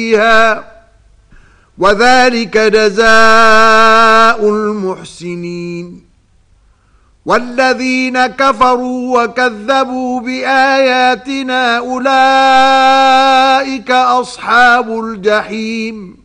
فيها وذلك جزاء المحسنين والذين كفروا وكذبوا بآياتنا أولئك أصحاب الجحيم